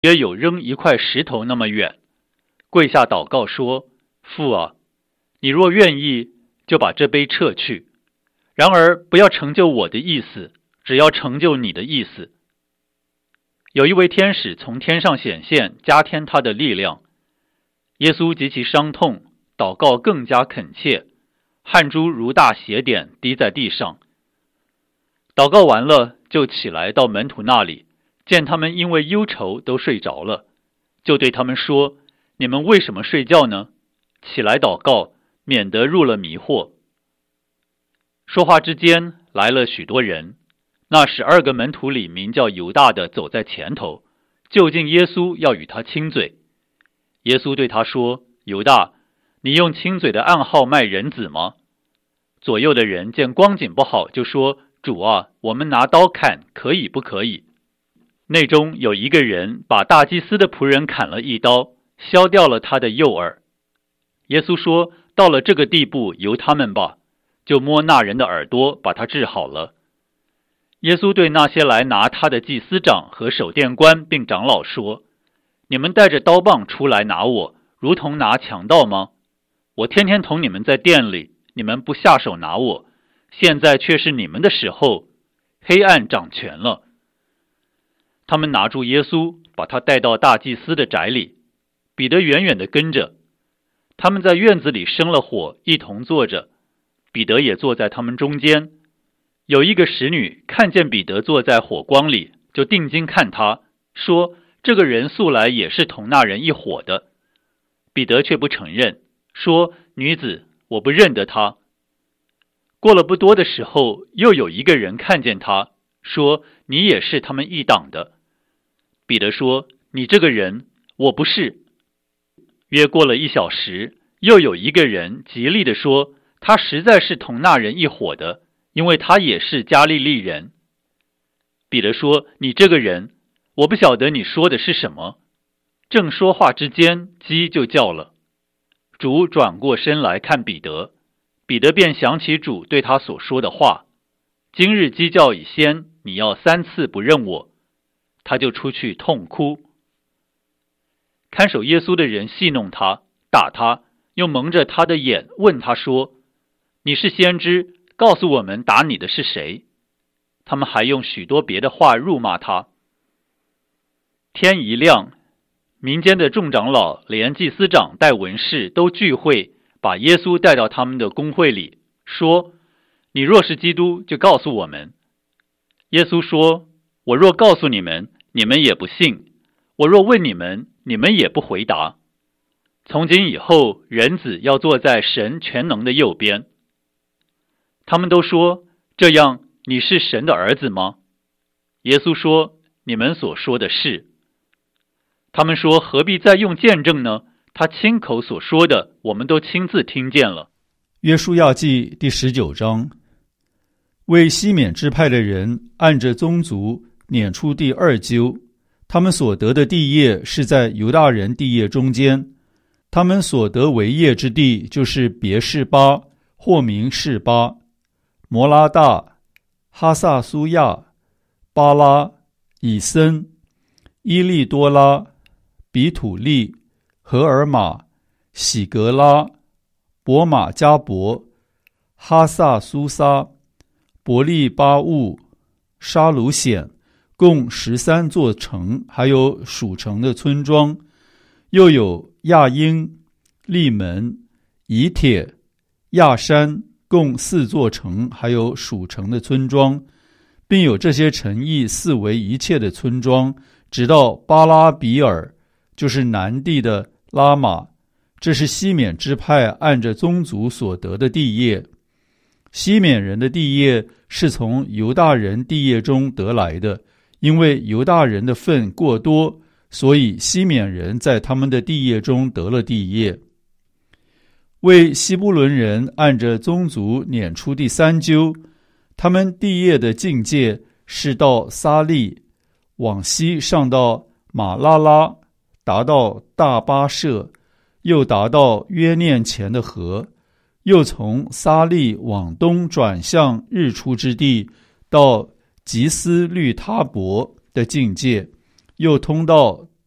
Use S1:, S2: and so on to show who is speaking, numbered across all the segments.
S1: 约有扔一块石头那么远，跪下祷告说：父啊，你若愿意，就把这杯撤去，然而不要成就我的意思，只要成就你的意思。有一位天使从天上显现，加添他的力量。耶稣极其伤痛，祷告更加恳切，汗珠如大血点滴在地上。祷告完了，就起来到门徒那里，见他们因为忧愁都睡着了，就对他们说：你们为什么睡觉呢？起来祷告，免得入了迷惑。说话之间，来了许多人。那12个门徒里名叫犹大的走在前头，就近耶稣要与他亲嘴。耶稣对他说：犹大，你用亲嘴的暗号卖人子吗？左右的人见光景不好，就说：主啊，我们拿刀砍，可以不可以？内中有一个人把大祭司的仆人砍了一刀，削掉了他的右耳。耶稣说：到了这个地步，由他们吧，就摸那人的耳朵，把他治好了。耶稣对那些来拿他的祭司长和守殿官并长老说：你们带着刀棒出来拿我，如同拿强盗吗？我天天同你们在殿里，你们不下手拿我，现在却是你们的时候，黑暗掌权了。他们拿住耶稣，把他带到大祭司的宅里，彼得远远地跟着。他们在院子里生了火，一同坐着，彼得也坐在他们中间。有一个使女看见彼得坐在火光里，就定睛看他，说：这个人素来也是同那人一伙的。彼得却不承认，说：女子，我不认得他。过了不多的时候，又有一个人看见他，说：你也是他们一党的。彼得说：你这个人，我不是。约过了1小时，又有一个人极力地说：他实在是同那人一伙的，因为他也是加利利人。彼得说：你这个人，我不晓得你说的是什么。正说话之间，鸡就叫了。主转过身来看彼得，彼得便想起主对他所说的话：今日鸡叫以先，你要3次不认我。他就出去痛哭。看守耶稣的人戏弄他，打他，又蒙着他的眼，问他说：你是先知，告诉我们打你的是谁？他们还用许多别的话辱骂他。天一亮，民间的众长老连祭司长带文士都聚会，把耶稣带到他们的公会里，说：你若是基督，就告诉我们。耶稣说：我若告诉你们，你们也不信；我若问你们，你们也不回答。从今以后，人子要坐在神全能的右边。他们都说：这样，你是神的儿子吗？耶稣说：你们所说的是。他们说：何必再用见证呢？他亲口所说的，我们都亲自听见了。
S2: 约书亚记第19章，为西缅支派的人按着宗族撵出第2揪，他们所得的地业是在犹大人地业中间。他们所得为业之地，就是别是巴，或名示巴、摩拉大、哈萨苏亚、巴拉、以森、伊利多拉、比土利、荷尔玛、喜格拉、伯马加伯、哈萨苏撒、伯利巴务、沙鲁显，共13座城，还有属城的村庄，又有亚英、利门、以铁、亚山，共4座城，还有属城的村庄，并有这些城邑四围一切的村庄，直到巴拉比尔，就是南地的拉玛。这是西缅支派按着宗族所得的地业。西缅人的地业是从犹大人地业中得来的，因为犹大人的份过多，所以西缅人在他们的地业中得了地业。为西布伦人按着宗族撵出第3揪，他们地业的境界是到撒利，往西上到马拉拉，达到大巴舍，又达到约念前的河，又从撒利往东转向日出之地，到吉斯律他伯的境界，又通到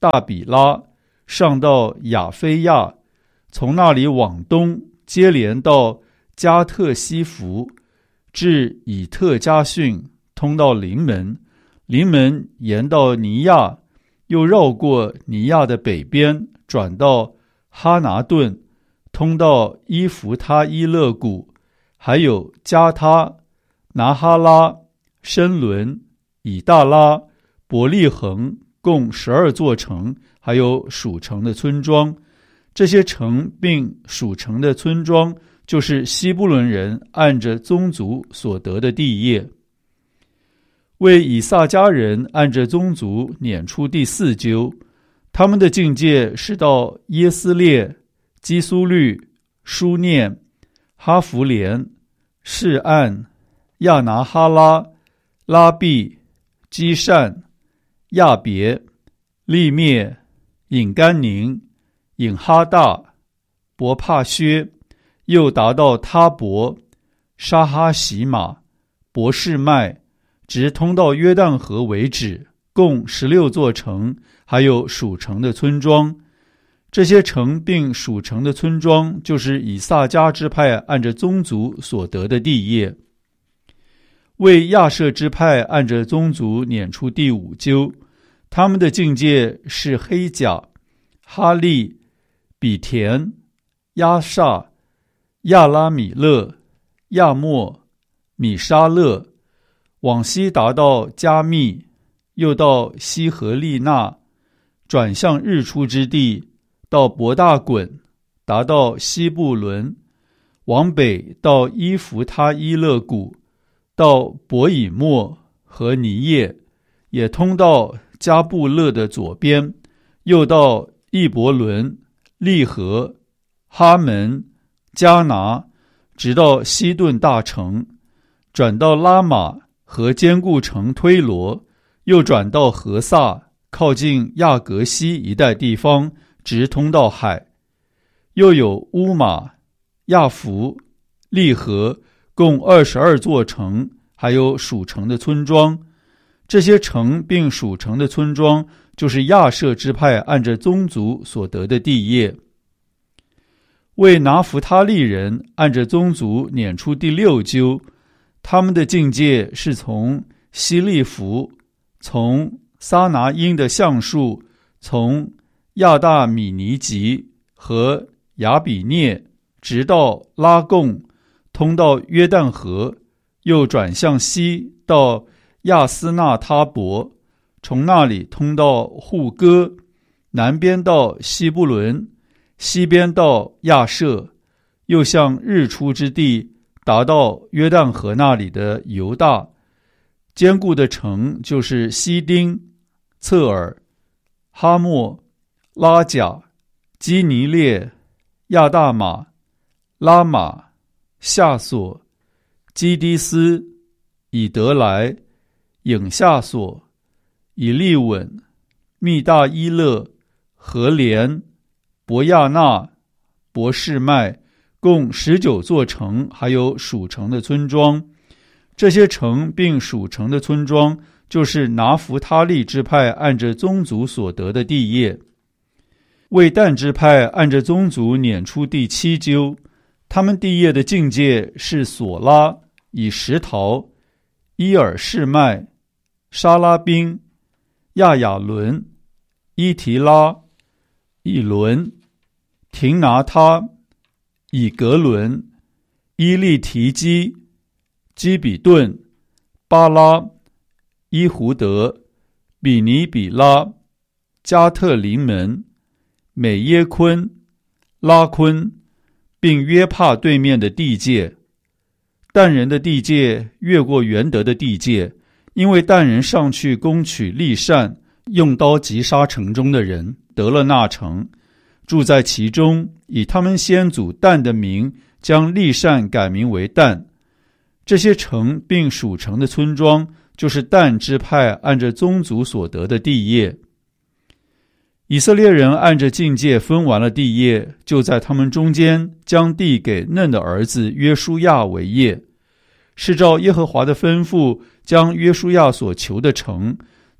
S2: 大比拉，上到亚非亚，从那里往东接连到加特西弗，至以特加逊，通到临门，临门沿到尼亚，又绕过尼亚的北边，转到哈拿顿，通到伊弗他伊勒谷，还有加他、拿哈拉、申伦、以大拉、伯利恒，共12座城，还有属城的村庄。这些城并属城的村庄，就是西布伦人按着宗族所得的地业。为以萨迦人按着宗族撵出第4阄，他们的境界是到耶斯列、基苏律、书念、哈弗连、示暗、亚拿哈拉、拉毕、基善、亚别、利灭、隐甘宁、隐哈大、伯帕薛，又达到他伯、沙哈喜马、伯示麦，直通到约旦河为止，共16座城，还有属城的村庄。这些城并属城的村庄，就是以萨迦支派按着宗族所得的地业。为亚设支派按着宗族撵出第5阄，他们的境界是黑甲、哈利、比田、亚萨、亚拉米勒、亚莫、米沙勒，往西达到加密，又到西和利纳，转向日出之地，到伯大滚，达到西布伦，往北到伊弗他伊勒谷，到伯以莫和尼叶，也通到加布勒的左边，又到易伯伦、利和、哈门、加拿，直到西顿大城，转到拉玛和坚固城推罗，又转到何萨，靠近亚革西一带地方，直通到海。又有乌马、亚弗、利和，共22座城，还有属城的村庄。这些城并属城的村庄，就是亚设支派按着宗族所得的地业。为拿弗他利人按着宗族撵出第6阄，他们的境界是从希利弗，从撒拿因的橡树，从亚大米尼吉和亚比涅，直到拉贡，通到约旦河，又转向西到亚斯纳他伯，从那里通到户哥，南边到西布伦，西边到亚设，又向日出之地，达到约旦河那里的犹大。坚固的城就是西丁、侧耳、哈莫、拉甲、基尼列、亚大马、拉玛、夏索、基迪斯、以德来、影夏索、以利稳、密大伊勒、和连、伯亚纳、伯示麦，共19座城，还有属城的村庄。这些城并属城的村庄，就是拿弗他利支派按着宗族所得的地业。为但支派按着宗族撵出第7阄，他们地业的境界是索拉、以石陶、伊尔示麦、沙拉宾、亚雅伦、伊提拉、以伦、廷拿他、以格伦、伊利提基、基比顿、巴拉、伊胡德、比尼比拉、加特林门、美耶昆、拉昆，并约帕对面的地界。但人的地界越过元德的地界，因为但人上去攻取利善，用刀击杀城中的人，得了那城，住在其中，以他们先祖但的名，将利善改名为但。这些城并属城的村庄，就是但支派按着宗族所得的地业。以色列人按着境界分完了地业，就在他们中间将地给嫩的儿子约书亚为业，是照耶和华的吩咐，将约书亚所求的城，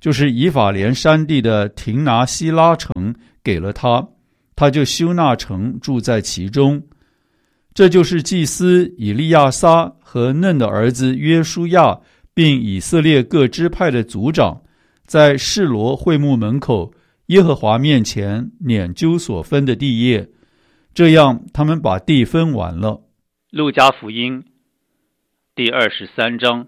S2: 就是以法莲山地的亭拿西拉城给了他，他就修那城，住在其中。这就是祭司以利亚撒和嫩的儿子约书亚，并以色列各支派的族长，在示罗会幕门口耶和华面前拈阄所分的地业。这样他们把地分完了。
S1: 路加福音第23章。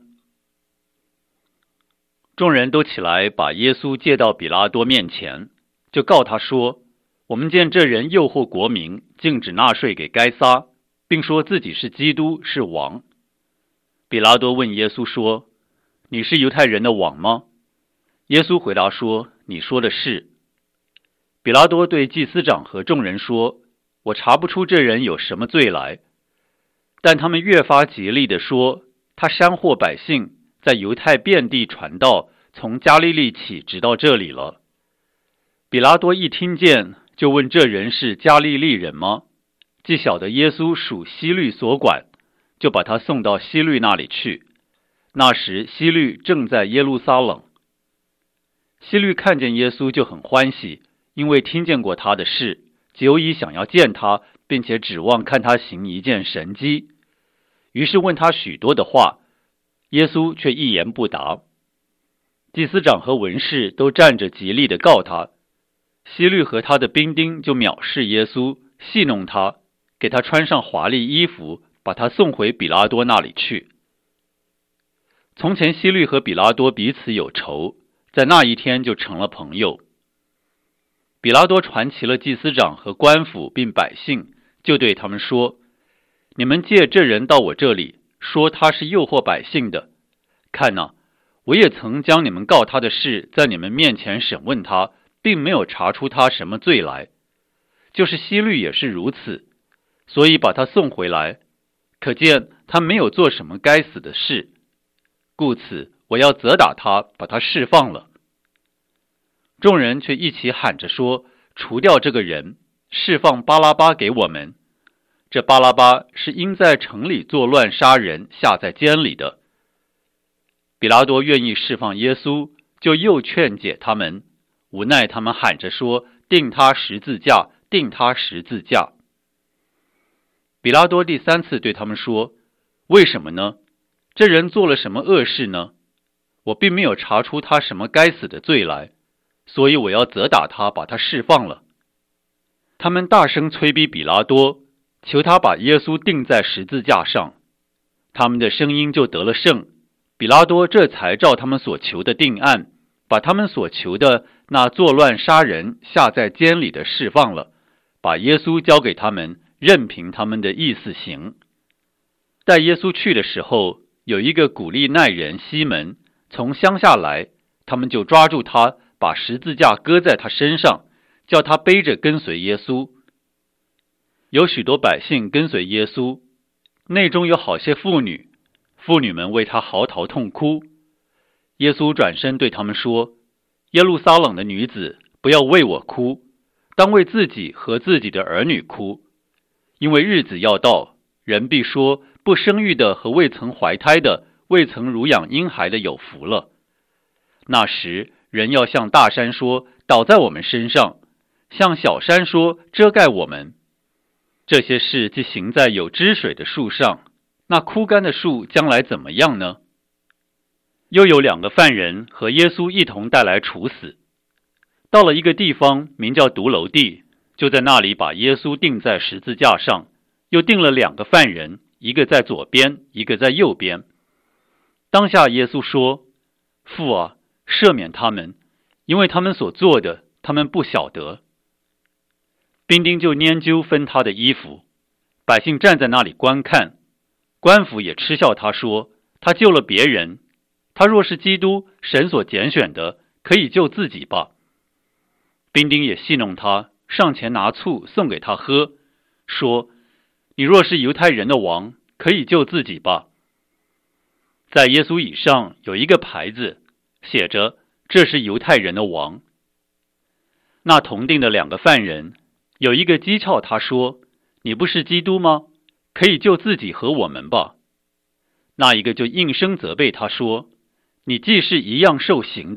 S1: 众人都起来，把耶稣借到比拉多面前，就告他说：我们见这人诱惑国民，禁止纳税给该撒，并说自己是基督，是王。比拉多问耶稣说：你是犹太人的王吗？耶稣回答说：你说的是。比拉多对祭司长和众人说：我查不出这人有什么罪来。但他们越发极力地说，他煽惑百姓，在犹太遍地传道，从加利利起直到这里了。比拉多一听见，就问这人是加利利人吗？既晓得耶稣属希律所管，就把他送到希律那里去。那时希律正在耶路撒冷。希律看见耶稣就很欢喜，因为听见过他的事，久已想要见他，并且指望看他行一件神迹。于是问他许多的话，耶稣却一言不答。祭司长和文士都站着极力地告他。希律和他的兵丁就藐视耶稣，戏弄他，给他穿上华丽衣服，把他送回比拉多那里去。从前希律和比拉多彼此有仇，在那一天就成了朋友。比拉多传齐了祭司长和官府并百姓，就对他们说：你们借这人到我这里，说他是诱惑百姓的。看哪，我也曾将你们告他的事在你们面前审问他，并没有查出他什么罪来。就是希律也是如此，所以把他送回来，可见他没有做什么该死的事。故此我要责打他，把他释放了。众人却一起喊着说：除掉这个人，释放巴拉巴给我们。这巴拉巴是因在城里作乱杀人，下在监里的。比拉多愿意释放耶稣，就又劝解他们，无奈他们喊着说：钉他十字架，钉他十字架。比拉多第三次对他们说：为什么呢？这人做了什么恶事呢？我并没有查出他什么该死的罪来，所以我要责打他，把他释放了。他们大声催逼比拉多，求他把耶稣钉在十字架上。他们的声音就得了胜，比拉多这才照他们所求的定案，把他们所求的那作乱杀人下在监里的释放了，把耶稣交给他们，任凭他们的意思行。带耶稣去的时候，有一个古利奈人西门从乡下来，他们就抓住他，把十字架搁在他身上，叫他背着跟随耶稣。有许多百姓跟随耶稣，内中有好些妇女，妇女们为他嚎啕痛哭。耶稣转身对他们说：耶路撒冷的女子，不要为我哭，当为自己和自己的儿女哭，因为日子要到，人必说，不生育的和未曾怀胎的，未曾乳养婴孩的有福了。那时人要向大山说，倒在我们身上，向小山说，遮盖我们。这些事既行在有汁水的树上，那枯干的树将来怎么样呢？又有2个犯人和耶稣一同带来处死。到了一个地方名叫独楼地，就在那里把耶稣钉在十字架上，又钉了2个犯人，一个在左边，一个在右边。当下耶稣说：父啊，赦免他们，因为他们所做的，他们不晓得。兵丁就拈阄分他的衣服，百姓站在那里观看。官府也嗤笑他说：他救了别人，他若是基督，神所拣选的，可以救自己吧。兵丁也戏弄他，上前拿醋送给他喝，说：你若是犹太人的王，可以救自己吧。在耶稣以上有一个牌子，写着：这是犹太人的王。那同定的2个犯人，有一个讥诮他说：你不是基督吗？可以救自己和我们吧。那一个就应声责备他说：你既是一样受刑的，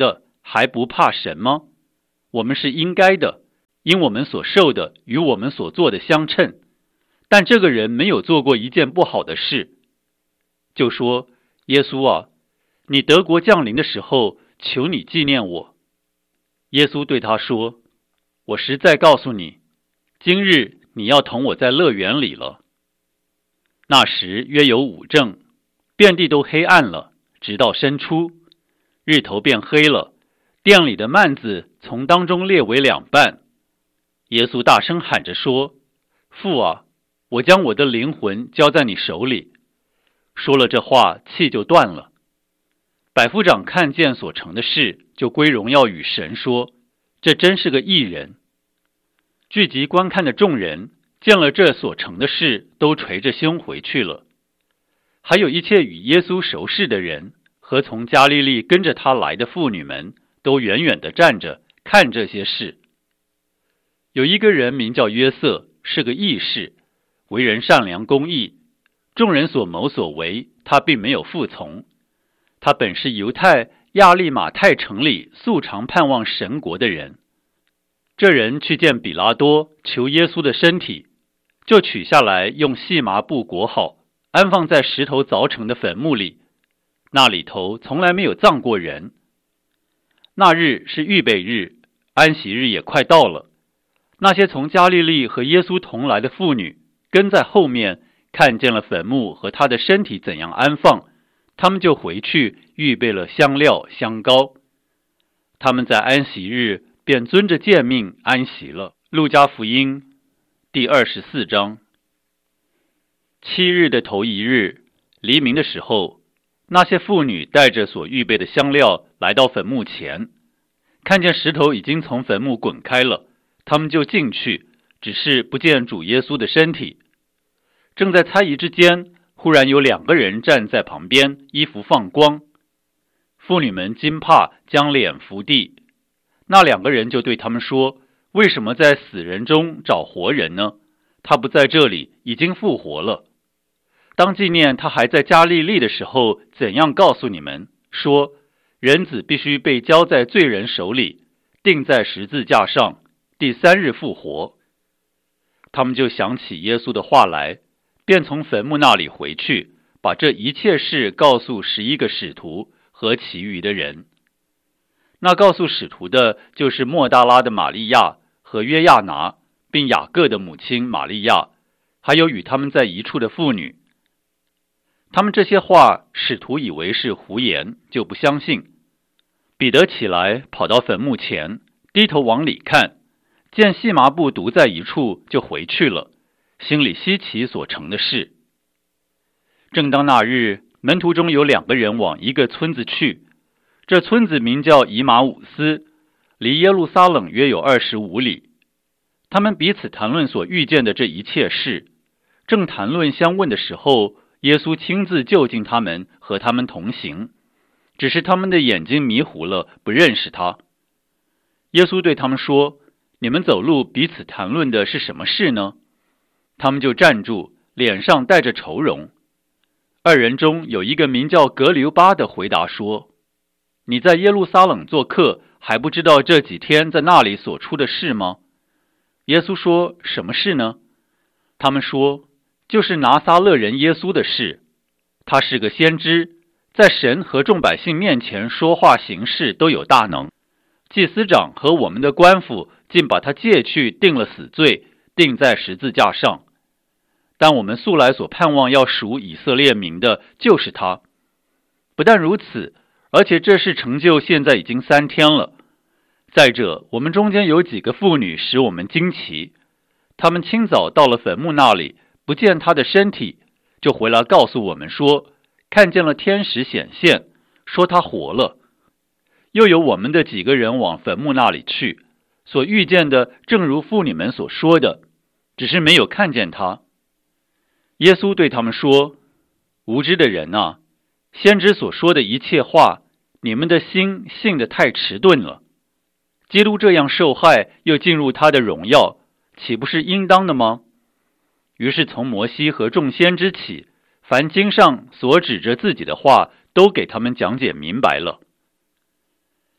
S1: 还不怕神吗？我们是应该的，因我们所受的与我们所做的相称。但这个人没有做过一件不好的事。就说，耶稣啊，你得国降临的时候，求你纪念我。耶稣对他说，我实在告诉你，今日你要同我在乐园里了。那时约有午正，遍地都黑暗了，直到申初，日头变黑了，殿里的幔子从当中裂为两半。耶稣大声喊着说，父啊，我将我的灵魂交在你手里。说了这话，气就断了。百夫长看见所成的事，就归荣耀与神，说，这真是个义人。聚集观看的众人见了这所成的事，都垂着胸回去了。还有一切与耶稣熟识的人和从加利利跟着他来的妇女们，都远远地站着看这些事。有一个人名叫约瑟，是个义士，为人善良公义，众人所谋所为，他并没有服从。他本是犹太亚利马太城里素常盼望神国的人。这人去见比拉多，求耶稣的身体，就取下来，用细麻布裹好，安放在石头凿成的坟墓里。那里头从来没有葬过人。那日是预备日，安息日也快到了。那些从加利利和耶稣同来的妇女跟在后面，看见了坟墓和他的身体怎样安放，他们就回去预备了香料香膏。他们在安息日便遵着诫命安息了。路加福音第24章。7日的头一日，黎明的时候，那些妇女带着所预备的香料来到坟墓前，看见石头已经从坟墓滚开了，他们就进去，只是不见主耶稣的身体。正在猜疑之间，忽然有2个人站在旁边，衣服放光。妇女们惊怕，将脸伏地。那2个人就对他们说，为什么在死人中找活人呢？他不在这里，已经复活了。当纪念他还在加利利的时候，怎样告诉你们，说人子必须被交在罪人手里，钉在十字架上，第3日复活。他们就想起耶稣的话来，便从坟墓那里回去，把这一切事告诉11个使徒和其余的人。那告诉使徒的，就是抹大拉的玛利亚和约亚拿，并雅各的母亲玛利亚，还有与他们在一处的妇女。他们这些话，使徒以为是胡言，就不相信。彼得起来，跑到坟墓前，低头往里看，见细麻布独在一处，就回去了，心里稀奇所成的事。正当那日，门徒中有2个人往一个村子去，这村子名叫以马忤斯，离耶路撒冷约有25里。他们彼此谈论所遇见的这一切事，正谈论相问的时候，耶稣亲自就近他们，和他们同行，只是他们的眼睛迷糊了，不认识他。耶稣对他们说，你们走路彼此谈论的是什么事呢？他们就站住，脸上带着愁容。2人中有一个名叫格留巴的回答说，你在耶路撒冷做客，还不知道这几天在那里所出的事吗？耶稣说，什么事呢？他们说，就是拿撒勒人耶稣的事。他是个先知，在神和众百姓面前说话行事都有大能。祭司长和我们的官府竟把他借去，定了死罪，钉在十字架上。但我们素来所盼望要赎以色列民的，就是他。不但如此，而且这事成就现在已经3天了。再者，我们中间有几个妇女使我们惊奇，她们清早到了坟墓那里，不见他的身体，就回来告诉我们说，看见了天使显现，说他活了。又有我们的几个人往坟墓那里去，所遇见的正如妇女们所说的，只是没有看见他。耶稣对他们说，无知的人啊，先知所说的一切话，你们的心信得太迟钝了。基督这样受害，又进入他的荣耀，岂不是应当的吗？于是从摩西和众先知起，凡经上所指着自己的话，都给他们讲解明白了。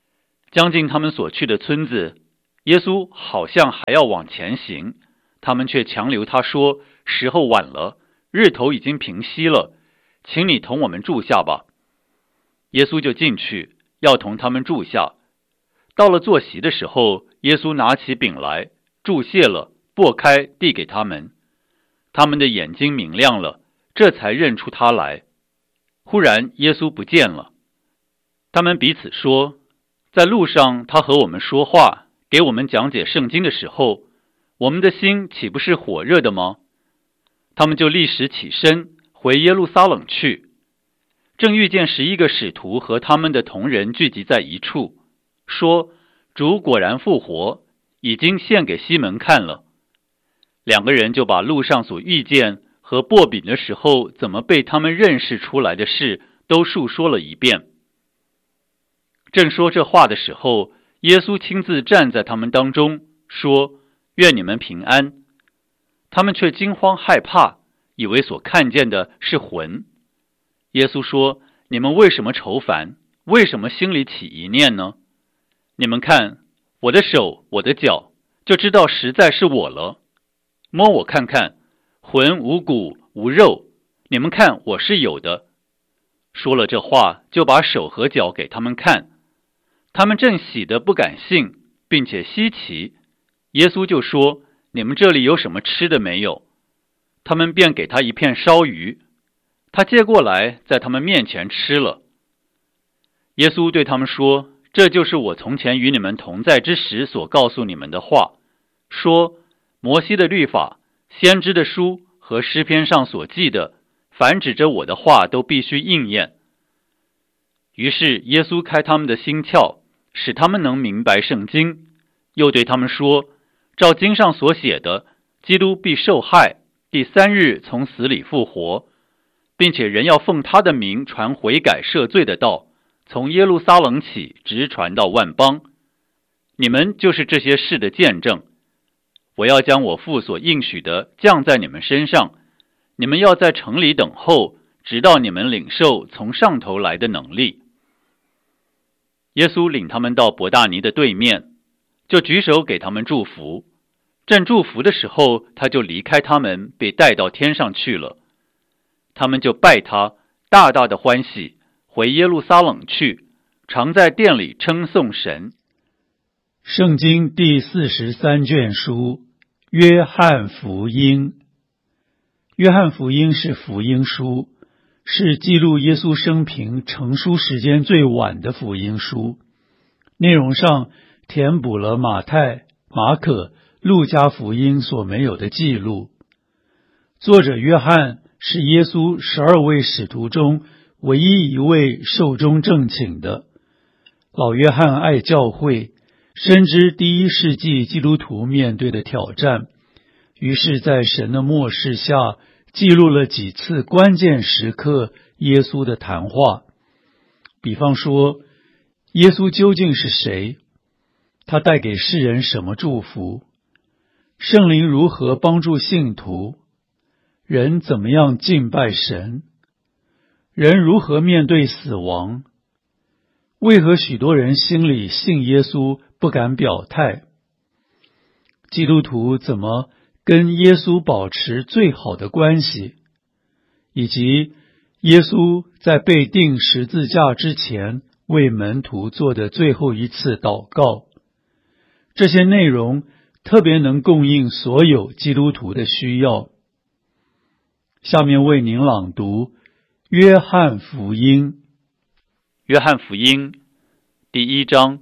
S1: 将近他们所去的村子，耶稣好像还要往前行，他们却强留他说：时候晚了，日头已经平西了，请你同我们住下吧。耶稣就进去，要同他们住下。到了坐席的时候，耶稣拿起饼来，祝谢了，擘开，递给他们。他们的眼睛明亮了，这才认出他来。忽然耶稣不见了。他们彼此说，在路上他和我们说话，给我们讲解圣经的时候，我们的心岂不是火热的吗？他们就立时起身，回耶路撒冷去。正遇见11个使徒和他们的同人聚集在一处，说：主果然复活，已经现给西门看了。2个人就把路上所遇见和擘饼的时候怎么被他们认识出来的事都述说了一遍。正说这话的时候，耶稣亲自站在他们当中，说：愿你们平安。他们却惊慌害怕，以为所看见的是魂。耶稣说：你们为什么愁烦？为什么心里起疑念呢？你们看我的手，我的脚，就知道实在是我了。摸我看看，魂无骨无肉，你们看我是有的。说了这话，就把手和脚给他们看。他们正喜得不敢信，并且稀奇。耶稣就说：你们这里有什么吃的没有？他们便给他一片烧鱼，他接过来，在他们面前吃了。耶稣对他们说：这就是我从前与你们同在之时所告诉你们的话，说摩西的律法、先知的书和诗篇上所记的，凡指着我的话都必须应验。于是耶稣开他们的心窍，使他们能明白圣经，又对他们说：照经上所写的，基督必受害，第3日从死里复活，并且人要奉他的名传悔改赦罪的道，从耶路撒冷起，直传到万邦。你们就是这些事的见证。我要将我父所应许的降在你们身上，你们要在城里等候，直到你们领受从上头来的能力。耶稣领他们到伯大尼的对面，就举手给他们祝福。正祝福的时候，他就离开他们，被带到天上去了。他们就拜他，大大的欢喜，回耶路撒冷去，常在殿里称颂神。
S2: 圣经第43卷书，约翰福音。约翰福音是福音书，是记录耶稣生平成书时间最晚的福音书，内容上填补了马太、马可、路加福音所没有的记录。作者约翰是耶稣12位使徒中唯一一位寿终正寝的。老约翰爱教会，深知第1世纪基督徒面对的挑战，于是在神的默示下，记录了几次关键时刻耶稣的谈话。比方说，耶稣究竟是谁？他带给世人什么祝福？圣灵如何帮助信徒？人怎么样敬拜神？人如何面对死亡？为何许多人心里信耶稣不敢表态？基督徒怎么跟耶稣保持最好的关系？以及耶稣在被钉十字架之前为门徒做的最后一次祷告。这些内容特别能供应所有基督徒的需要。下面为您朗读约翰福音。
S1: 约翰福音第1章。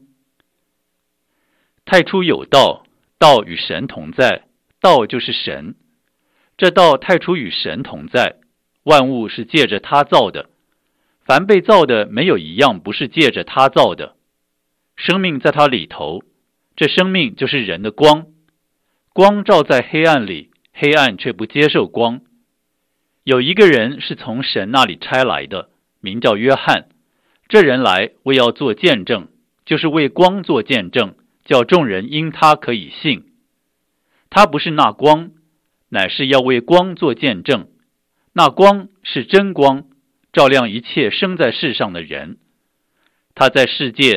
S1: 太初有道，道与神同在，道就是神。这道太初与神同在，万物是借着他造的，凡被造的没有一样不是借着他造的。生命在他里头，这生命就是人的光。光照在黑暗里，黑暗却不接受光。有一个人是从神那里差来的，名叫约翰。这人来为要做见证，就是为光做见证，叫众人因他可以信。他不是那光，乃是要为光做见证。那光是真光，照亮一切生在世上的人。他在世界，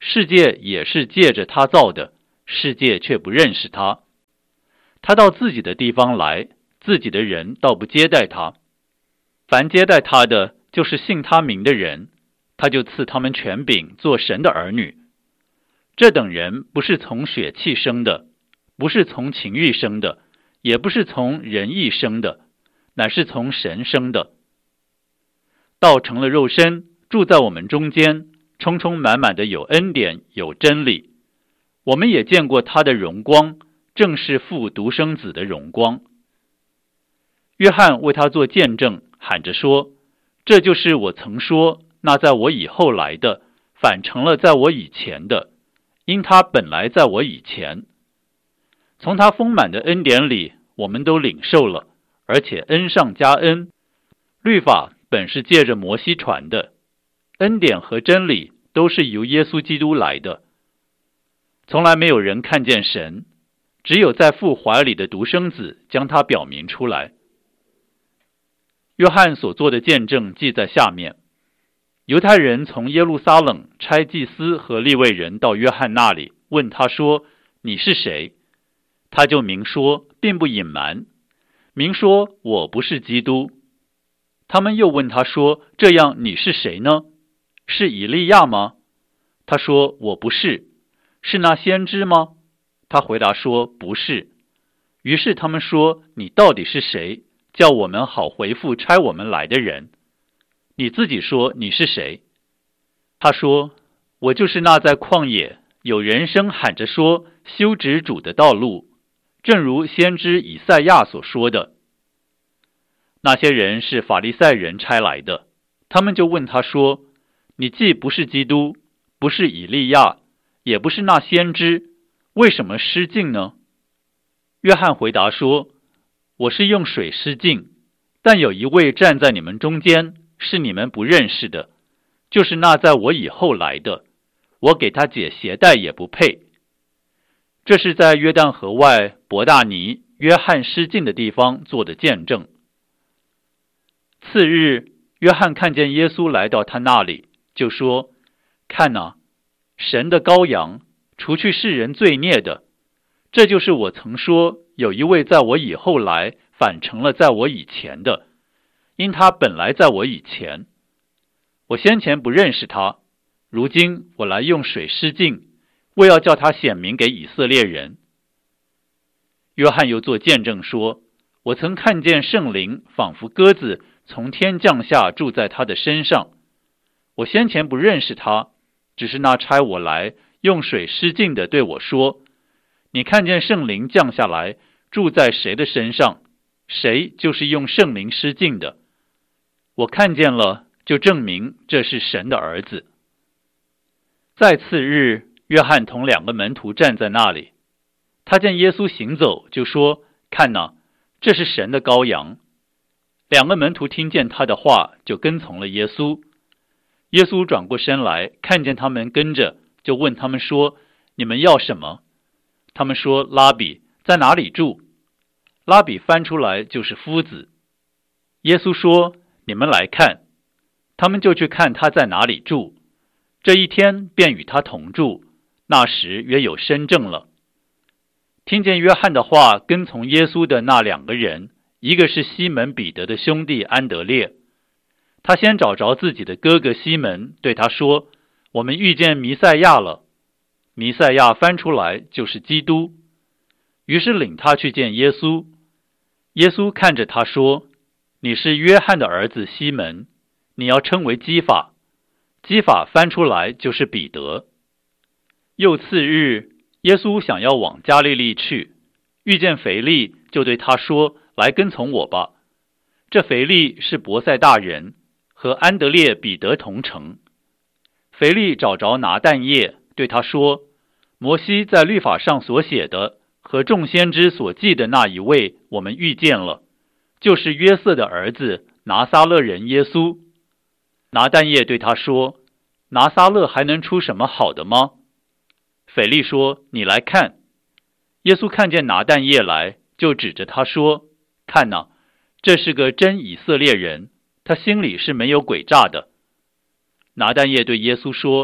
S1: 世界也是借着他造的，世界却不认识他。他到自己的地方来，自己的人倒不接待他。凡接待他的，就是信他名的人，他就赐他们权柄做神的儿女。这等人不是从血气生的，不是从情欲生的，也不是从人意生的，乃是从神生的。道成了肉身，住在我们中间，充充满满的有恩典，有真理。我们也见过他的荣光，正是父独生子的荣光。约翰为他做见证，喊着说：这就是我曾说，那在我以后来的，反成了在我以前的，因他本来在我以前。从他丰满的恩典里，我们都领受了，而且恩上加恩。律法本是借着摩西传的，恩典和真理都是由耶稣基督来的。从来没有人看见神，只有在父怀里的独生子将他表明出来。约翰所做的见证记在下面。犹太人从耶路撒冷差祭司和利未人到约翰那里，问他说：你是谁？他就明说，并不隐瞒，明说我不是基督。他们又问他说：这样你是谁呢？是以利亚吗？他说：我不是。是那先知吗？他回答说：不是。于是他们说：你到底是谁？叫我们好回复差我们来的人。你自己说你是谁？他说：我就是那在旷野有人声喊着说修直主的道路，正如先知以赛亚所说的。那些人是法利赛人差来的，他们就问他说：你既不是基督，不是以利亚，也不是那先知，为什么失敬呢？约翰回答说：我是用水施浸，但有一位站在你们中间，是你们不认识的，就是那在我以后来的，我给他解鞋带也不配。这是在约旦河外伯大尼约翰施浸的地方做的见证。次日，约翰看见耶稣来到他那里，就说：看哪，神的羔羊，除去世人罪孽的。这就是我曾说，有一位在我以后来，反成了在我以前的，因他本来在我以前。我先前不认识他，如今我来用水施浸，为要叫他显明给以色列人。约翰又作见证说：我曾看见圣灵仿佛鸽子从天降下，住在他的身上。我先前不认识他，只是那差我来用水施浸的对我说：你看见圣灵降下来，住在谁的身上，谁就是用圣灵施浸的。我看见了，就证明这是神的儿子。再次日，约翰同2个门徒站在那里，他见耶稣行走，就说：看哪，这是神的羔羊。2个门徒听见他的话，就跟从了耶稣。耶稣转过身来，看见他们跟着，就问他们说：你们要什么？他们说：拉比，在哪里住？拉比翻出来就是夫子。耶稣说：你们来看。他们就去看他在哪里住。这一天便与他同住，那时约有申正了。听见约翰的话，跟从耶稣的那2个人，一个是西门彼得的兄弟安德烈。他先找着自己的哥哥西门，对他说：我们遇见弥赛亚了。弥赛亚翻出来就是基督。于是领他去见耶稣。耶稣看着他说：你是约翰的儿子西门，你要称为基法。基法翻出来就是彼得。又次日，耶稣想要往加利利去，遇见腓利，就对他说：来跟从我吧。这腓利是伯赛大人，和安德烈、彼得同城。腓利找着拿但业，对他说：摩西在律法上所写的和众先知所记的那一位，我们遇见了，就是约瑟的儿子拿撒勒人耶稣。拿但业对他说：拿撒勒还能出什么好的吗？腓利说：你来看。耶稣看见拿但业来，就指着他说：看哪，这是个真以色列人，他心里是没有诡诈的。拿但业对耶稣说：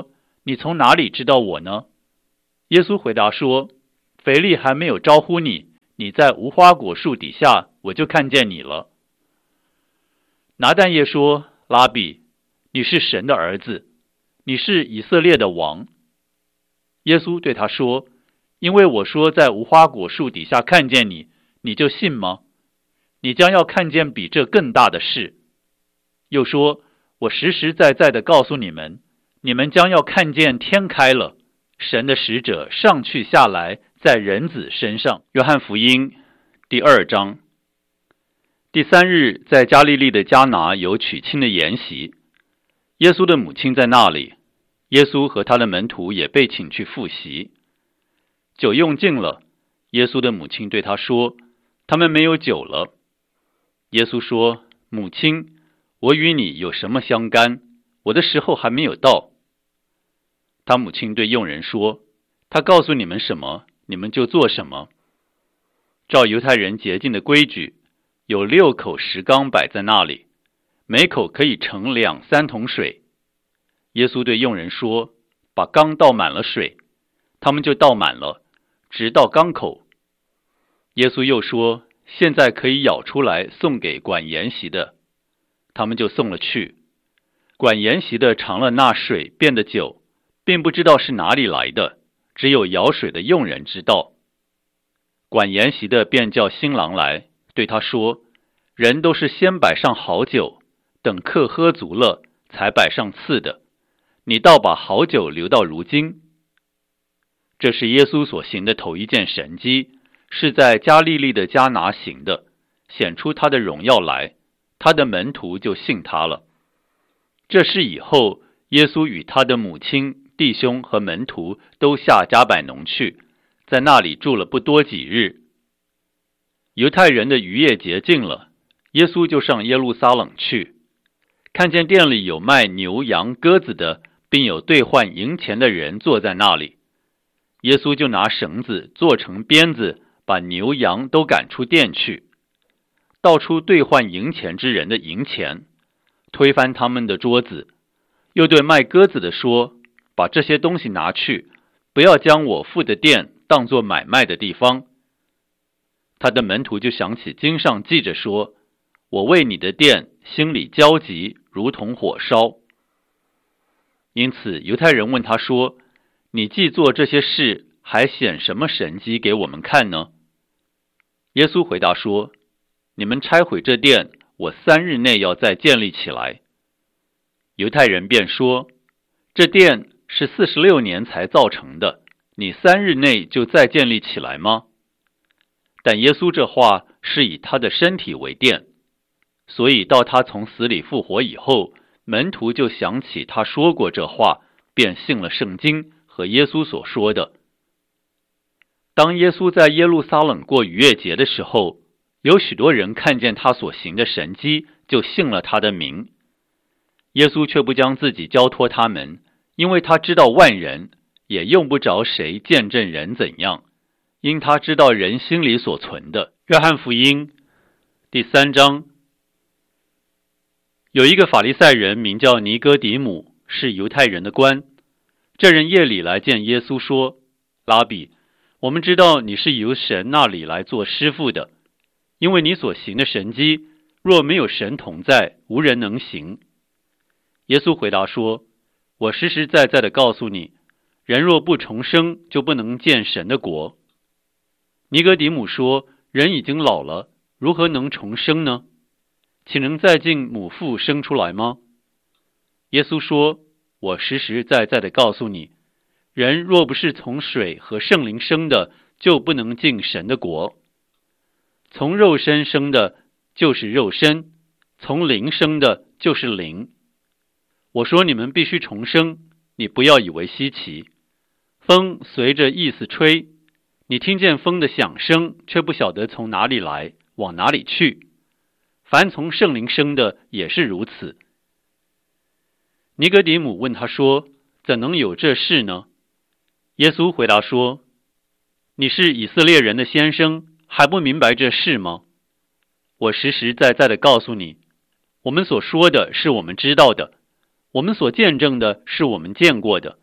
S1: 你从哪里知道我呢？耶稣回答说，腓力还没有招呼你，你在无花果树底下，我就看见你了。拿但业说，拉比，你是神的儿子，你是以色列的王。耶稣对他说，因为我说在无花果树底下看见你，你就信吗？你将要看见比这更大的事。又说，我实实在在的告诉你们，你们将要看见天开了，神的使者上去下来，在人子身上。约翰福音第2章。第3日，在加利利的迦拿有娶亲的筵席，耶稣的母亲在那里，耶稣和他的门徒也被请去赴席。酒用尽了，耶稣的母亲对他说，他们没有酒了。耶稣说，母亲，我与你有什么相干？我的时候还没有到。他母亲对佣人说，他告诉你们什么，你们就做什么。照犹太人洁净的规矩，有6口石缸摆在那里，每口可以盛2、3桶水。耶稣对佣人说，把缸倒满了水，他们就倒满了，直到缸口。耶稣又说，现在可以舀出来送给管筵席的，他们就送了去。管筵席的尝了那水变的酒，并不知道是哪里来的，只有舀水的佣人知道。管筵席的便叫新郎来，对他说，人都是先摆上好酒，等客喝足了，才摆上次的，你倒把好酒留到如今。这是耶稣所行的头一件神迹，是在加利利的迦拿行的，显出他的荣耀来，他的门徒就信他了。这事以后，耶稣与他的母亲、弟兄和门徒都下迦百农去，在那里住了不多几日。犹太人的逾越节近了，耶稣就上耶路撒冷去，看见店里有卖牛羊鸽子的，并有兑换银钱的人坐在那里。耶稣就拿绳子做成鞭子，把牛羊都赶出店去，倒出兑换银钱之人的银钱，推翻他们的桌子，又对卖鸽子的说，把这些东西拿去，不要将我父的店当作买卖的地方。他的门徒就想起经上记着说，我为你的店心里焦急，如同火烧。因此犹太人问他说，你既做这些事，还显什么神迹给我们看呢？耶稣回答说，你们拆毁这殿，我3日内要再建立起来。犹太人便说，这殿是46年才造成的，你3日内就再建立起来吗？但耶稣这话是以他的身体为殿，所以到他从死里复活以后，门徒就想起他说过这话，便信了圣经和耶稣所说的。当耶稣在耶路撒冷过逾越节的时候，有许多人看见他所行的神迹，就信了他的名。耶稣却不将自己交托他们，因为他知道万人，也用不着谁见证人怎样，因他知道人心里所存的。约翰福音第3章。有一个法利赛人名叫尼哥底母，是犹太人的官。这人夜里来见耶稣说，拉比，我们知道你是由神那里来做师傅的，因为你所行的神迹，若没有神同在，无人能行。耶稣回答说，我实实在在的告诉你，人若不重生，就不能见神的国。尼哥底母说，人已经老了，如何能重生呢？岂能再进母腹生出来吗？耶稣说，我实实在在的告诉你，人若不是从水和圣灵生的，就不能进神的国。从肉身生的就是肉身，从灵生的就是灵。我说你们必须重生，你不要以为稀奇。风随着意思吹，你听见风的响声，却不晓得从哪里来，往哪里去。凡从圣灵生的也是如此。尼哥底母问他说，怎能有这事呢？耶稣回答说，你是以色列人的先生，还不明白这事吗？我实实在在的告诉你，我们所说的是我们知道的，我们所见证的是我们见过的，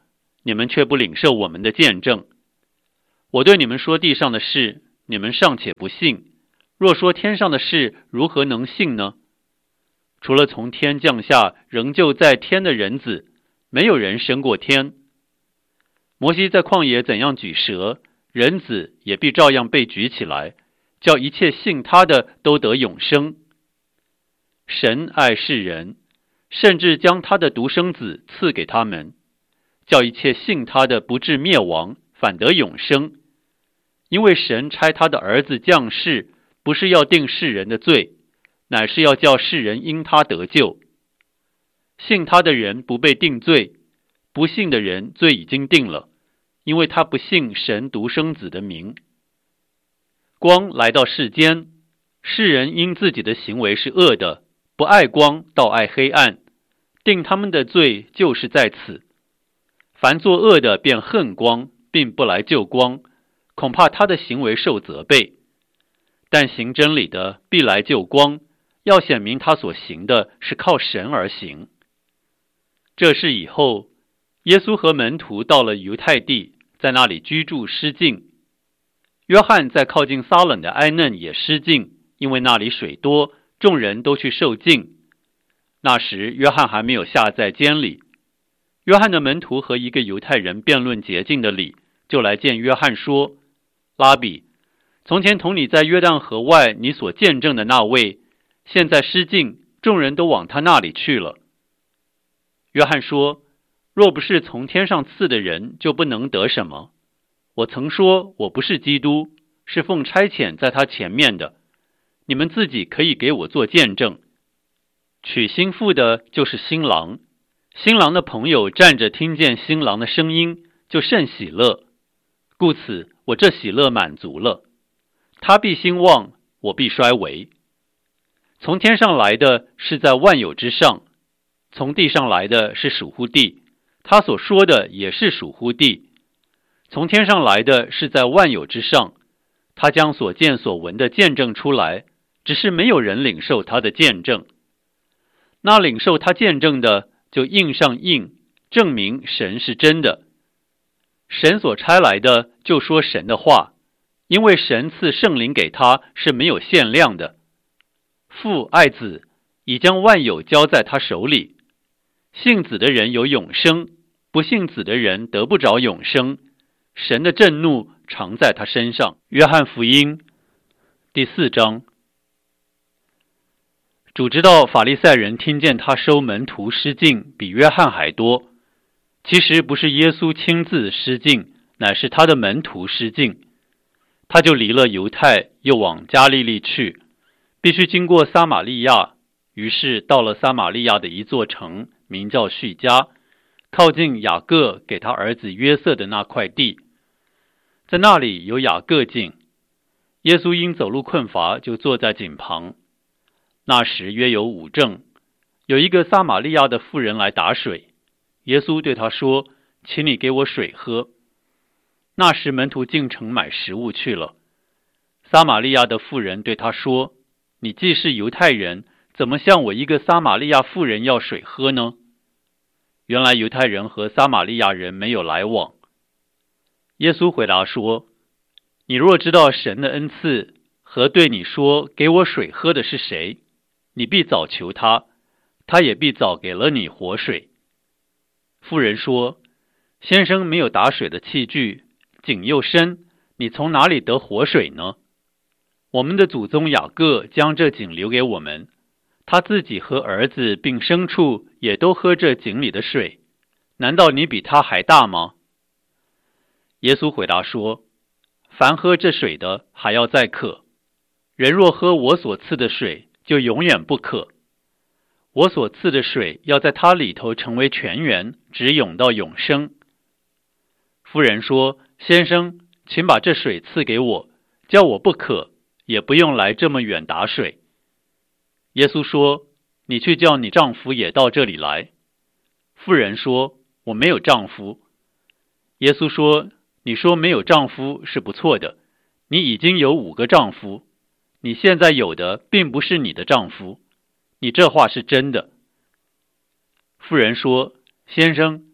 S1: 你们却不领受我们的见证。我对你们说地上的事，你们尚且不信，若说天上的事，如何能信呢？除了从天降下仍旧在天的人子，没有人升过天。摩西在旷野怎样举蛇，人子也必照样被举起来，叫一切信他的都得永生。神爱世人，甚至将他的独生子赐给他们，叫一切信他的不至灭亡，反得永生。因为神差他的儿子降世，不是要定世人的罪，乃是要叫世人因他得救。信他的人不被定罪，不信的人罪已经定了，因为他不信神独生子的名。光来到世间，世人因自己的行为是恶的，不爱光，倒爱黑暗，定他们的罪就是在此。凡作恶的便恨光，并不来救光，恐怕他的行为受责备。但行真理的必来救光，要显明他所行的是靠神而行。这事以后，耶稣和门徒到了犹太地，在那里居住失禁。约翰在靠近撒冷的埃嫩也失禁，因为那里水多，众人都去受浸。那时约翰还没有下在监里。约翰的门徒和一个犹太人辩论洁净的理，就来见约翰说：拉比，从前同你在约旦河外你所见证的那位，现在失禁，众人都往他那里去了。约翰说：若不是从天上赐的人，就不能得什么。我曾说我不是基督，是奉差遣在他前面的，你们自己可以给我做见证。娶新妇的就是新郎，新郎的朋友站着听见新郎的声音，就甚喜乐，故此我这喜乐满足了。他必兴旺，我必衰微。从天上来的是在万有之上，从地上来的是属乎地，他所说的也是属乎地。从天上来的是在万有之上，他将所见所闻的见证出来，只是没有人领受他的见证。那领受他见证的，就印上印，证明神是真的。神所差来的，就说神的话，因为神赐圣灵给他是没有限量的。父爱子，已将万有交在他手里。信子的人有永生，不信子的人得不着永生。神的震怒常在他身上。约翰福音第4章。主知道法利赛人听见他收门徒失禁比约翰还多，其实不是耶稣亲自失禁，乃是他的门徒失禁。他就离了犹太，又往加利利去，必须经过撒玛利亚，于是到了撒玛利亚的一座城，名叫叙加，靠近雅各给他儿子约瑟的那块地。在那里有雅各井，耶稣因走路困乏，就坐在井旁。那时约有午正，有一个撒玛利亚的妇人来打水，耶稣对他说：请你给我水喝。那时门徒进城买食物去了。撒玛利亚的妇人对他说：你既是犹太人，怎么向我一个撒玛利亚妇人要水喝呢？原来犹太人和撒玛利亚人没有来往。耶稣回答说：你若知道神的恩赐和对你说给我水喝的是谁，你必早求他，他也必早给了你活水。妇人说：先生没有打水的器具，井又深，你从哪里得活水呢？我们的祖宗雅各将这井留给我们，他自己和儿子并牲畜也都喝这井里的水，难道你比他还大吗？耶稣回答说：凡喝这水的还要再渴，人若喝我所赐的水，就永远不渴。我所赐的水要在他里头成为泉源，直涌到永生。妇人说：先生，请把这水赐给我，叫我不渴，也不用来这么远打水。耶稣说：你去叫你丈夫也到这里来。妇人说：我没有丈夫。耶稣说：你说没有丈夫是不错的，你已经有5个丈夫，你现在有的并不是你的丈夫，你这话是真的。妇人说：先生，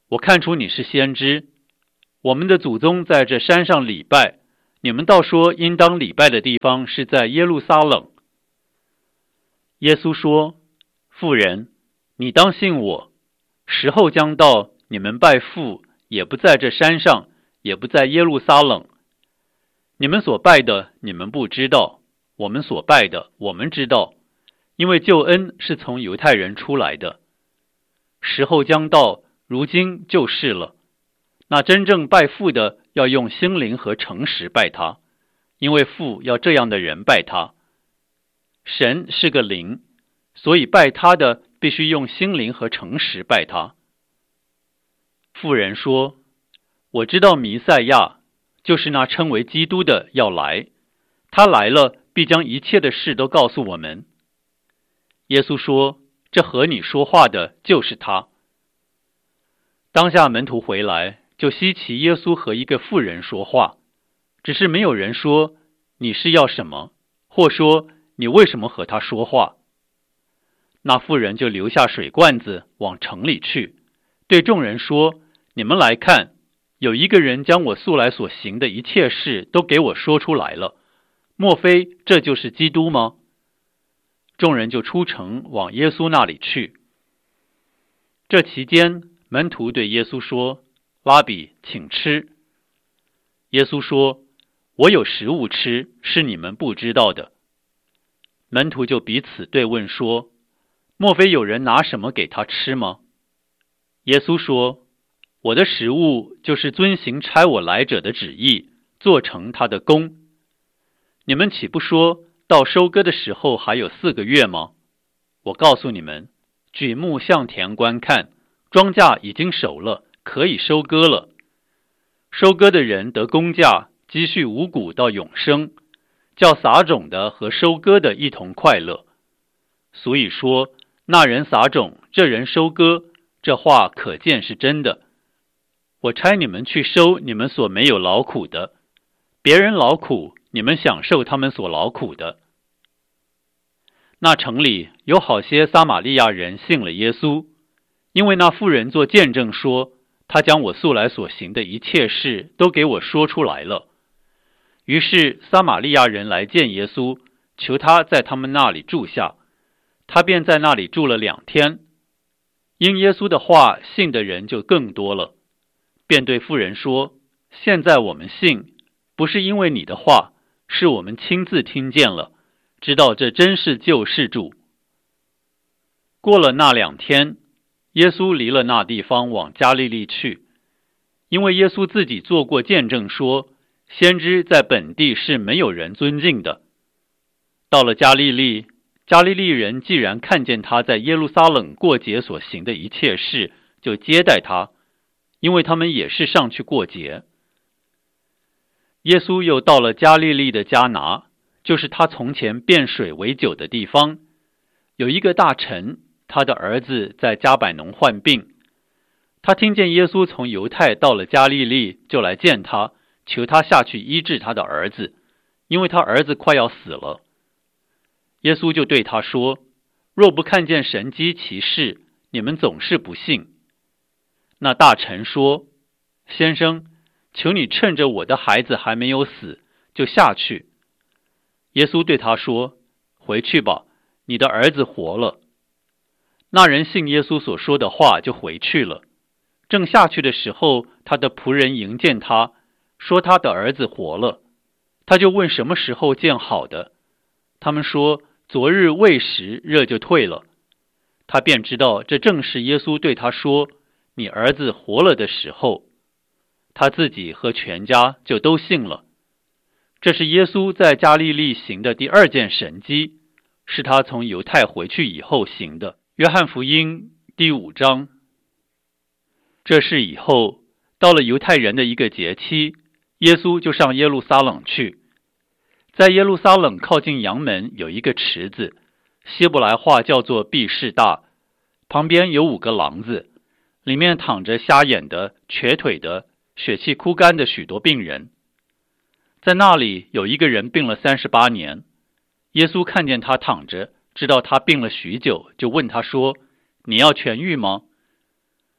S1: 我看出你是先知。我们的祖宗在这山上礼拜，你们倒说应当礼拜的地方是在耶路撒冷。”耶稣说：“妇人，你当信我，时候将到，你们拜父也不在这山上，也不在耶路撒冷。你们所拜的，你们不知道；我们所拜的，我们知道，因为救恩是从犹太人出来的。时候将到，如今就是了。那真正拜父的，要用心灵和诚实拜他，因为父要这样的人拜他。神是个灵，所以拜他的必须用心灵和诚实拜他。”妇人说：“我知道弥赛亚，就是那称为基督的要来，他来了，必将一切的事都告诉我们。”耶稣说：“这和你说话的就是他。”当下门徒回来，就稀奇耶稣和一个妇人说话，只是没有人说你是要什么，或说你为什么和他说话。那妇人就留下水罐子往城里去，对众人说：“你们来看，有一个人将我素来所行的一切事都给我说出来了，莫非这就是基督吗？”众人就出城往耶稣那里去。这期间，门徒对耶稣说：“拉比，请吃。”耶稣说：“我有食物吃，是你们不知道的。”门徒就彼此对问说：“莫非有人拿什么给他吃吗？”耶稣说：“我的食物就是遵行差我来者的旨意，做成他的功。你们岂不说到收割的时候还有4个月吗？我告诉你们，举目向田观看，庄稼已经熟了，可以收割了。收割的人得工价，积蓄五谷到永生，叫撒种的和收割的一同快乐。所以说，那人撒种，这人收割，这话可见是真的。我差你们去收你们所没有劳苦的，别人劳苦，你们享受他们所劳苦的。”那城里有好些撒玛利亚人信了耶稣，因为那妇人做见证说，他将我素来所行的一切事都给我说出来了。于是撒玛利亚人来见耶稣，求他在他们那里住下，他便在那里住了2天。因耶稣的话信的人就更多了，便对妇人说：“现在我们信，不是因为你的话，是我们亲自听见了，知道这真是救世主。”过了那2天，耶稣离了那地方往加利利去，因为耶稣自己做过见证说，先知在本地是没有人尊敬的。到了加利利，加利利人既然看见他在耶路撒冷过节所行的一切事，就接待他，因为他们也是上去过节。耶稣又到了加利利的迦拿，就是他从前变水为酒的地方。有一个大臣，他的儿子在加百农患病，他听见耶稣从犹太到了加利利，就来见他，求他下去医治他的儿子，因为他儿子快要死了。耶稣就对他说：“若不看见神迹奇事，你们总是不信。”那大臣说：“先生，求你趁着我的孩子还没有死，就下去。”耶稣对他说：“回去吧，你的儿子活了。”那人信耶稣所说的话，就回去了。正下去的时候，他的仆人迎见他，说他的儿子活了。他就问什么时候见好的。他们说：“昨日未时，热就退了。”他便知道这正是耶稣对他说：“你儿子活了”的时候。他自己和全家就都信了。这是耶稣在加利利行的第2件神迹，是他从犹太回去以后行的。约翰福音第5章。这事以后，到了犹太人的一个节期，耶稣就上耶路撒冷去。在耶路撒冷靠近阳门有一个池子，希伯来话叫做毕士大，旁边有5个廊子，里面躺着瞎眼的、瘸腿的、血气枯干的许多病人。在那里有一个人病了38年，耶稣看见他躺着，知道他病了许久，就问他说：“你要痊愈吗？”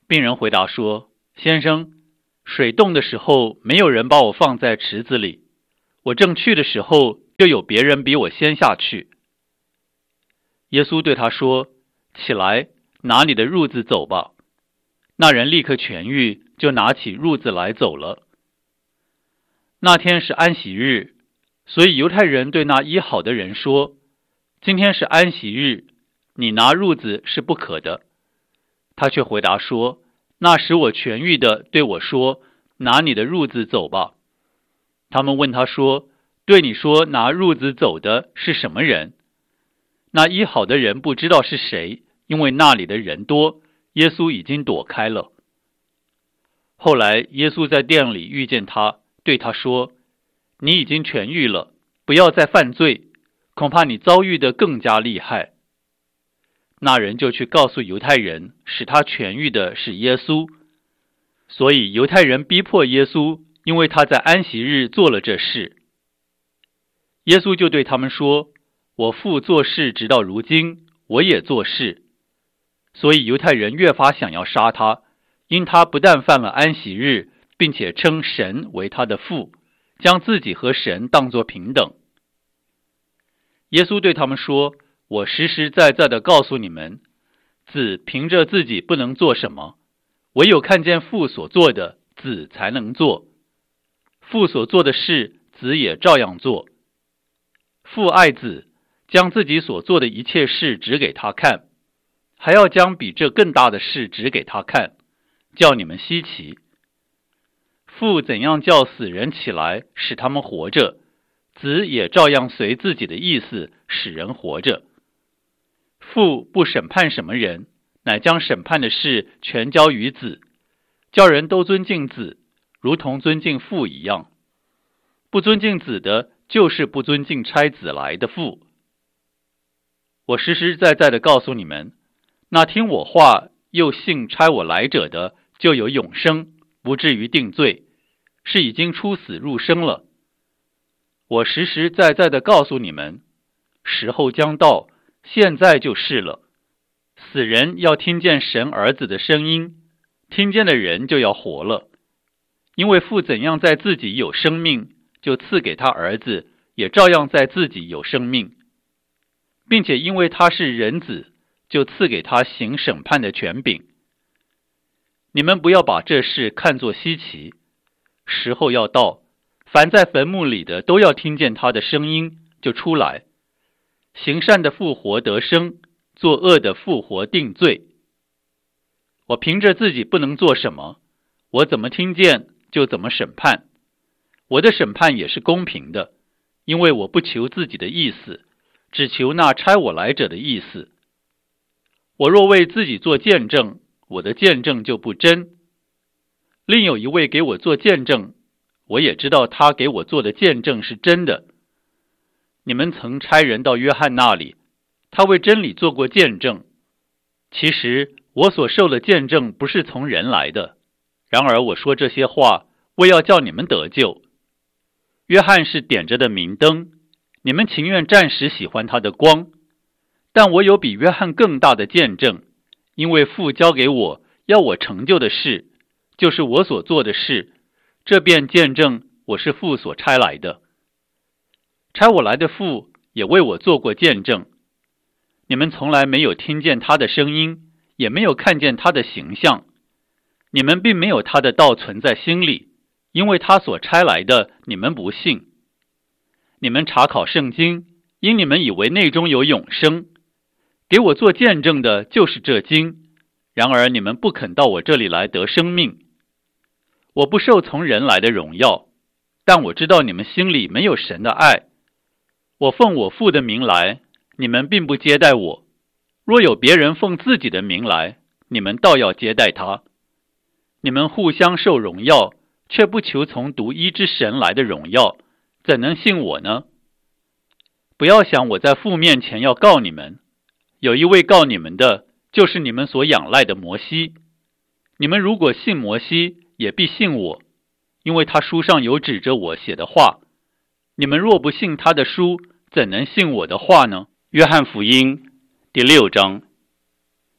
S1: 病人回答说：先生，水动的时候没有人把我放在池子里，我正去的时候就有别人比我先下去。耶稣对他说：起来，拿你的褥子走吧。那人立刻痊愈，就拿起褥子来走了。那天是安息日，所以犹太人对那医好的人说：今天是安息日，你拿褥子是不可的。他却回答说：那使我痊愈的对我说：拿你的褥子走吧。他们问他说：对你说拿褥子走的是什么人？那医好的人不知道是谁，因为那里的人多，耶稣已经躲开了。后来耶稣在店里遇见他，对他说：你已经痊愈了，不要再犯罪，恐怕你遭遇的更加厉害。那人就去告诉犹太人，使他痊愈的是耶稣。所以犹太人逼迫耶稣，因为他在安息日做了这事。耶稣就对他们说：我父做事直到如今，我也做事。所以犹太人越发想要杀他，因他不但犯了安息日，并且称神为他的父，将自己和神当作平等。耶稣对他们说：我实实在在地告诉你们，子凭着自己不能做什么，唯有看见父所做的，子才能做。父所做的事，子也照样做。父爱子，将自己所做的一切事指给他看，还要将比这更大的事指给他看，叫你们稀奇。父怎样叫死人起来，使他们活着，子也照样随自己的意思使人活着。父不审判什么人，乃将审判的事全交于子，叫人都尊敬子，如同尊敬父一样。不尊敬子的，就是不尊敬差子来的父。我实实在在地告诉你们，那听我话又信差我来者的，就有永生，不至于定罪，是已经出死入生了。我实实在在地告诉你们，时候将到，现在就是了。死人要听见神儿子的声音，听见的人就要活了。因为父怎样在自己有生命，就赐给他儿子，也照样在自己有生命，并且因为他是人子，就赐给他行审判的权柄。你们不要把这事看作稀奇，时候要到，凡在坟墓里的都要听见他的声音，就出来。行善的复活得生，作恶的复活定罪。我凭着自己不能做什么，我怎么听见就怎么审判。我的审判也是公平的，因为我不求自己的意思，只求那差我来者的意思。我若为自己做见证，我的见证就不真。另有一位给我做见证，我也知道他给我做的见证是真的。你们曾差人到约翰那里，他为真理做过见证。其实我所受的见证不是从人来的，然而我说这些话，为要叫你们得救。约翰是点着的明灯，你们情愿暂时喜欢他的光，但我有比约翰更大的见证，因为父交给我要我成就的事，就是我所做的事，这便见证我是父所差来的。差我来的父也为我做过见证。你们从来没有听见他的声音，也没有看见他的形象，你们并没有他的道存在心里，因为他所差来的你们不信。你们查考圣经，因你们以为内中有永生，给我做见证的就是这经，然而你们不肯到我这里来得生命。我不受从人来的荣耀，但我知道你们心里没有神的爱。我奉我父的名来，你们并不接待我，若有别人奉自己的名来，你们倒要接待他。你们互相受荣耀，却不求从独一之神来的荣耀，怎能信我呢？不要想我在父面前要告你们，有一位告你们的，就是你们所仰赖的摩西。你们如果信摩西，也必信我，因为他书上有指着我写的话。你们若不信他的书，怎能信我的话呢？约翰福音第6章。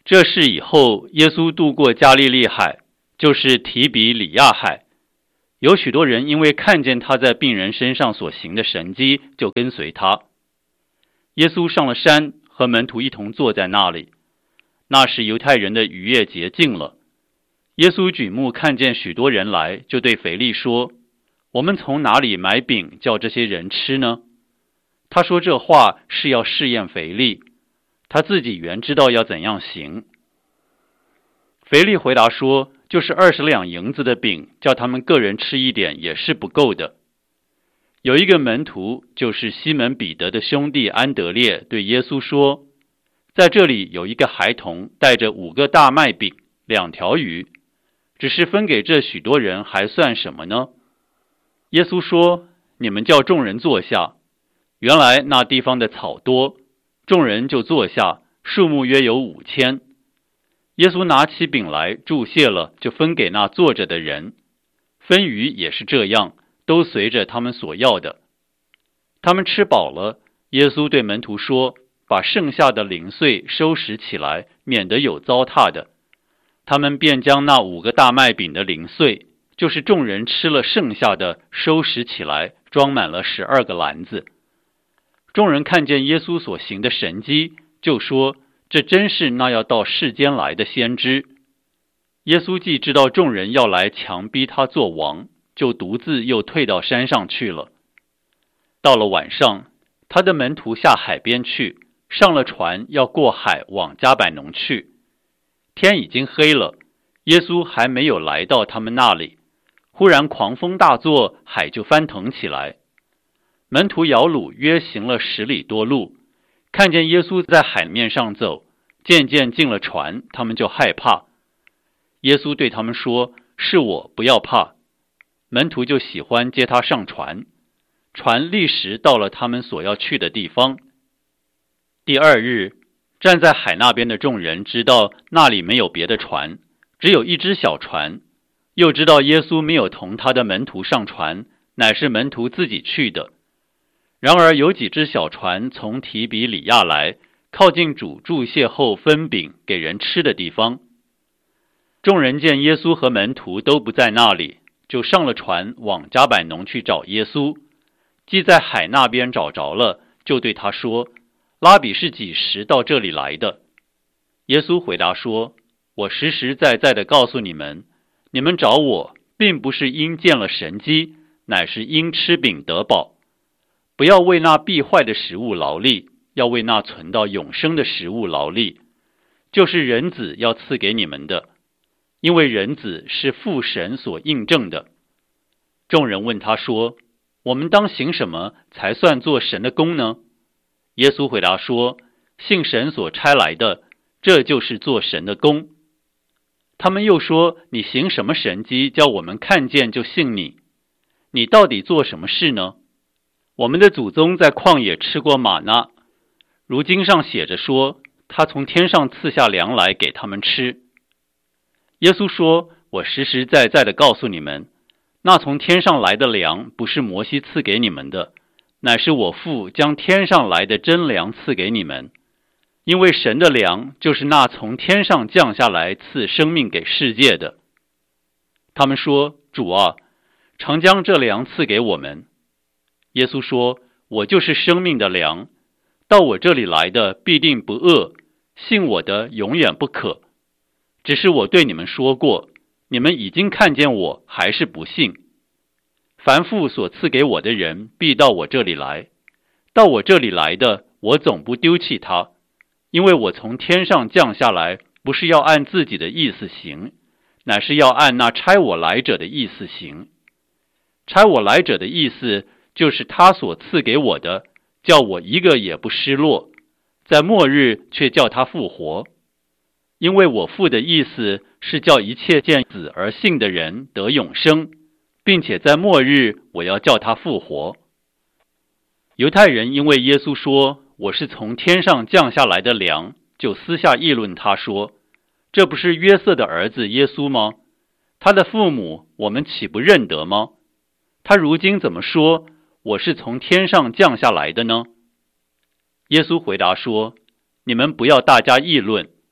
S1: 这事以后，耶稣渡过加利利海，就是提比里亚海。有许多人因为看见他在病人身上所行的神迹，就跟随他。耶稣上了山，和门徒一同坐在那里。那时犹太人的逾越节近了。耶稣举目看见许多人来，就对腓力说：我们从哪里买饼叫这些人吃呢？他说这话是要试验腓力，他自己原知道要怎样行。腓力回答说：就是20两银子的饼，叫他们个人吃一点也是不够的。有一个门徒，就是西门彼得的兄弟安德烈，对耶稣说：在这里有一个孩童带着5个大麦饼、2条鱼，只是分给这许多人，还算什么呢？耶稣说：你们叫众人坐下。原来那地方的草多，众人就坐下，数目约有5000。耶稣拿起饼来，祝谢了，就分给那坐着的人。分鱼也是这样，都随着他们所要的。他们吃饱了，耶稣对门徒说：把剩下的零碎收拾起来，免得有糟蹋的。他们便将那5个大麦饼的零碎，就是众人吃了剩下的，收拾起来，装满了12个篮子。众人看见耶稣所行的神迹，就说：这真是那要到世间来的先知。耶稣既知道众人要来强逼他做王，就独自又退到山上去了。到了晚上，他的门徒下海边去，上了船，要过海往迦百农去。天已经黑了，耶稣还没有来到他们那里，忽然狂风大作，海就翻腾起来。门徒摇橹约行了10里多路，看见耶稣在海面上走，渐渐进了船，他们就害怕。耶稣对他们说：是我，不要怕。门徒就喜欢接他上船，船立时到了他们所要去的地方。第2日，站在海那边的众人知道那里没有别的船，只有一只小船，又知道耶稣没有同他的门徒上船，乃是门徒自己去的。然而有几只小船从提比里亚来，靠近主祝谢后分饼给人吃的地方。众人见耶稣和门徒都不在那里，就上了船往迦百农去找耶稣。既在海那边找着了，就对他说：拉比是几时到这里来的？耶稣回答说：我实实在在的告诉你们，你们找我，并不是因见了神迹，乃是因吃饼得饱。不要为那必坏的食物劳力，要为那存到永生的食物劳力，就是人子要赐给你们的，因为人子是父神所印证的。众人问他说：我们当行什么才算做神的工呢？耶稣回答说：信神所差来的，这就是做神的工。他们又说：你行什么神迹，叫我们看见就信你？你到底做什么事呢？我们的祖宗在旷野吃过玛纳，如经上写着说，他从天上赐下粮来给他们吃。耶稣说：我实实在在的告诉你们，那从天上来的粮不是摩西赐给你们的，乃是我父将天上来的真粮赐给你们。因为神的粮就是那从天上降下来赐生命给世界的。他们说：主啊，常将这粮赐给我们。耶稣说：我就是生命的粮，到我这里来的必定不饿，信我的永远不渴。只是我对你们说过，你们已经看见我，还是不信。凡父所赐给我的人，必到我这里来。到我这里来的，我总不丢弃他，因为我从天上降下来，不是要按自己的意思行，乃是要按那差我来者的意思行。差我来者的意思，就是他所赐给我的，叫我一个也不失落，在末日却叫他复活。因为我父的意思是叫一切见子而信的人得永生，并且在末日我要叫他复活。犹太人因为耶稣说我是从天上降下来的粮，就私下议论他说：这不是约瑟的儿子耶稣吗？他的父母我们岂不认得吗？他如今怎么说我是从天上降下来的呢？耶稣回答说：你们不要大家议论，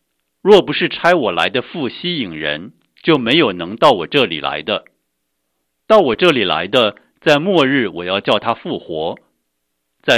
S1: 若不是差我来的父吸引人，就没有能到我这里来的。到我这里来的，在末日我要叫他复活。